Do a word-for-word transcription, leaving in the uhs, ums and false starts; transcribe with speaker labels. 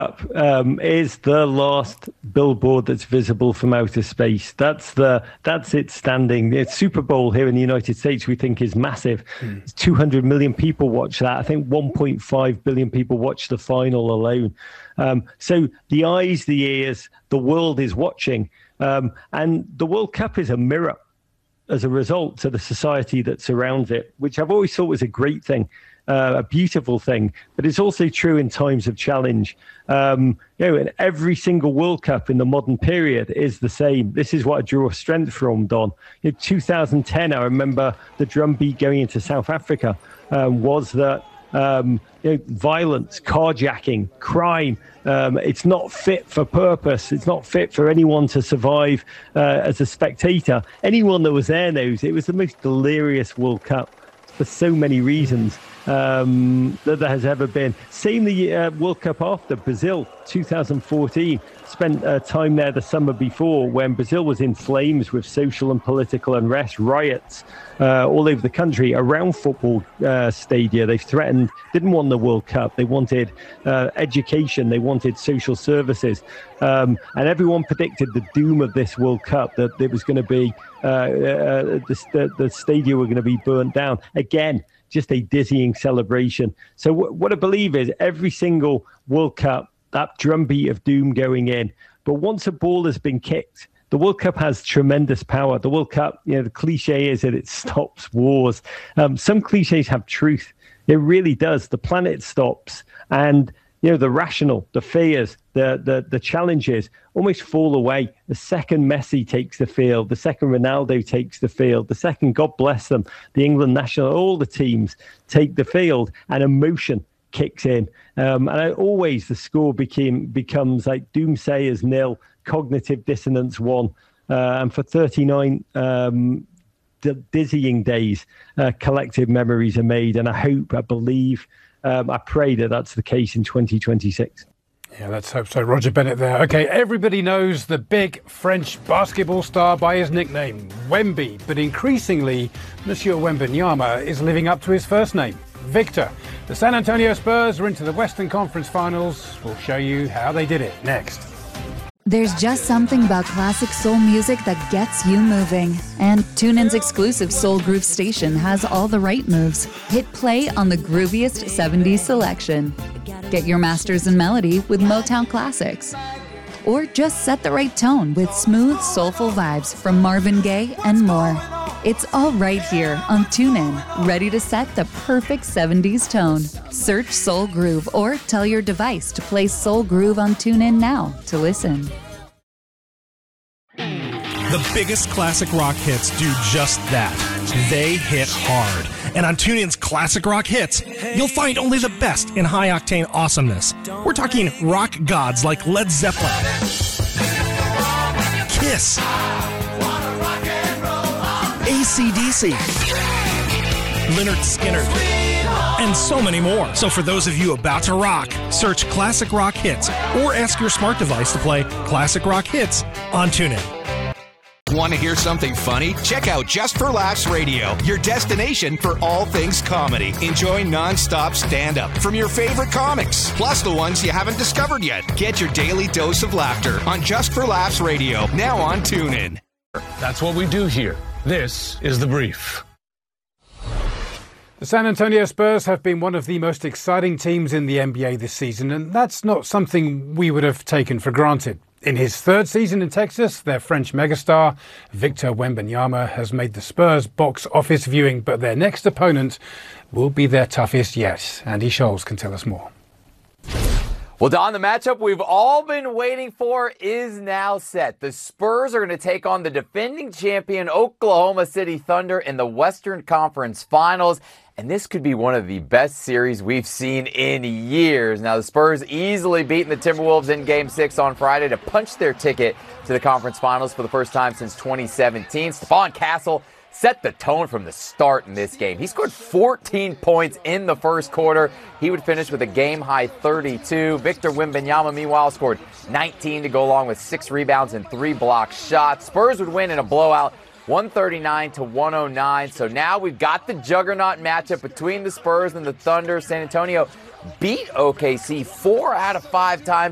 Speaker 1: Um, is the last billboard that's visible from outer space. That's the that's its standing. The Super Bowl here in the United States, we think, is massive. Mm. two hundred million people watch that. I think one point five billion people watch the final alone. Um, so the eyes, the ears, the world is watching. Um, and the World Cup is a mirror as a result to the society that surrounds it, which I've always thought was a great thing. Uh, a beautiful thing, but it's also true in times of challenge. Um, you know, and every single World Cup in the modern period is the same. This is what I draw strength from, Don. In two thousand ten, I remember the drumbeat going into South Africa um, was that um, you know, violence, carjacking, crime. Um, it's not fit for purpose. It's not fit for anyone to survive uh, as a spectator. Anyone that was there knows it was the most delirious World Cup for so many reasons. Um, that there has ever been. Same the uh, World Cup after Brazil, two thousand fourteen. Spent uh, time there the summer before when Brazil was in flames with social and political unrest, riots uh, all over the country around football uh, stadia. They threatened, didn't want the World Cup. They wanted uh, education. They wanted social services. Um, and everyone predicted the doom of this World Cup, that it was going to be, uh, uh, the, the, the stadia were going to be burnt down. Again, just a dizzying celebration. So w- what I believe is every single World Cup, that drumbeat of doom going in. But once a ball has been kicked, the World Cup has tremendous power. The World Cup, you know, the cliche is that it stops wars. Um, some cliches have truth. It really does. The planet stops, and you know, the rational, the fears, the the the challenges almost fall away. The second Messi takes the field, the second Ronaldo takes the field, the second, God bless them, the England national, all the teams take the field, and emotion kicks in. Um, and I, always the score became becomes like doomsayers nil, cognitive dissonance one. Uh, and for thirty-nine um, d- dizzying days, uh, collective memories are made. And I hope, I believe, Um, I pray that that's the case in twenty twenty-six.
Speaker 2: Yeah, let's hope so. Roger Bennett there. OK, everybody knows the big French basketball star by his nickname, Wemby. But increasingly, Monsieur Wembanyama is living up to his first name, Victor. The San Antonio Spurs are into the Western Conference Finals. We'll show you how they did it next.
Speaker 3: There's just something about classic soul music that gets you moving. And TuneIn's exclusive Soul Groove station has all the right moves. Hit play on the grooviest seventies selection. Get your masters in melody with Motown Classics. Or just set the right tone with smooth, soulful vibes from Marvin Gaye and more. It's all right here on TuneIn, ready to set the perfect seventies tone. Search Soul Groove or tell your device to play Soul Groove on TuneIn now to listen.
Speaker 4: The biggest classic rock hits do just that. They hit hard. And on TuneIn's Classic Rock Hits, you'll find only the best in high-octane awesomeness. We're talking rock gods like Led Zeppelin, Kiss, A C D C, Lynyrd Skynyrd, and so many more. So for those of you about to rock, search Classic Rock Hits or ask your smart device to play Classic Rock Hits on TuneIn.
Speaker 5: Want to hear something funny? Check out Just for Laughs Radio, your destination for all things comedy. Enjoy non-stop stand-up from your favorite comics, plus the ones you haven't discovered yet. Get your daily dose of laughter on Just for Laughs Radio, now on TuneIn.
Speaker 6: That's what we do here. This is The Brief.
Speaker 2: The San Antonio Spurs have been one of the most exciting teams in the N B A this season, and that's not something we would have taken for granted. In his third season in Texas, their French megastar, Victor Wembanyama, has made the Spurs box office viewing, but their next opponent will be their toughest yet. Andy Scholes can tell us more.
Speaker 7: Well, Don, the matchup we've all been waiting for is now set. The Spurs are going to take on the defending champion Oklahoma City Thunder in the Western Conference Finals. And this could be one of the best series we've seen in years. Now, the Spurs easily beating the Timberwolves in Game six on Friday to punch their ticket to the conference finals for the first time since twenty seventeen. Stephon Castle set the tone from the start in this game. He scored fourteen points in the first quarter. He would finish with a game-high thirty-two. Victor Wembanyama, meanwhile, scored nineteen to go along with six rebounds and three block shots. Spurs would win in a blowout, one thirty-nine to one oh nine. So now we've got the juggernaut matchup between the Spurs and the Thunder. San Antonio beat O K C four out of five times